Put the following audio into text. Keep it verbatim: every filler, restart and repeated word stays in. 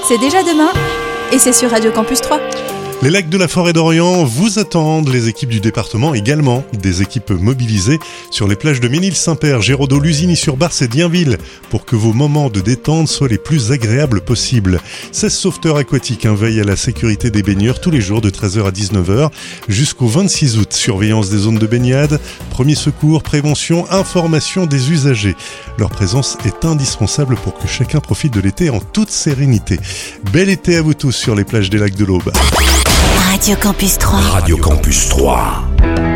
C'est déjà demain et c'est sur Radio Campus trois. Les lacs de la Forêt d'Orient vous attendent, les équipes du département également, des équipes mobilisées sur les plages de Ménil-Saint-Père, Géraudot, Lusigny-sur-Barse et Dienville pour que vos moments de détente soient les plus agréables possibles. seize sauveteurs aquatiques hein, veillent à la sécurité des baigneurs tous les jours de treize heures à dix-neuf heures jusqu'au vingt-six août. Surveillance des zones de baignade, premiers secours, prévention, information des usagers. Leur présence est indispensable pour que chacun profite de l'été en toute sérénité. Bel été à vous tous sur les plages des lacs de l'Aube. Radio Campus trois. Radio Campus trois.